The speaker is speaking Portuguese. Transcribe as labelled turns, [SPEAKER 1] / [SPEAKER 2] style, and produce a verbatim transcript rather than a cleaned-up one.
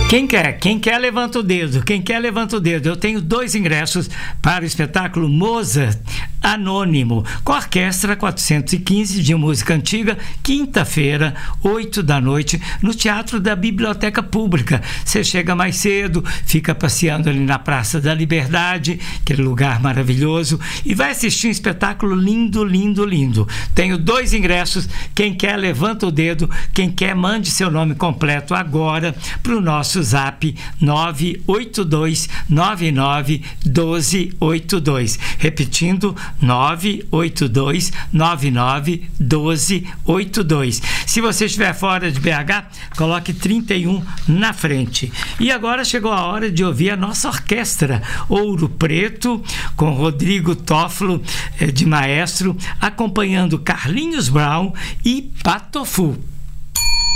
[SPEAKER 1] Quem quer? Quem quer, levanta o dedo. Quem quer, levanta o dedo. Eu tenho dois ingressos para o espetáculo Mozart Anônimo, com a Orquestra quatrocentos e quinze de Música Antiga, quinta-feira, oito da noite, no Teatro da Biblioteca Pública. Você chega mais cedo, fica passeando ali na Praça da Liberdade, aquele lugar maravilhoso, e vai assistir um espetáculo lindo, lindo, lindo. Tenho dois ingressos. Quem quer, levanta o dedo. Quem quer, mande seu nome completo agora para o nosso Zap nove oito dois nove nove um dois oito dois. Repetindo, nove oito dois nove nove um dois oito dois. Se você estiver fora de B H, coloque trinta e um na frente. E agora chegou a hora de ouvir a nossa orquestra Ouro Preto, com Rodrigo Toffolo de maestro, acompanhando Carlinhos Brown e Patofu.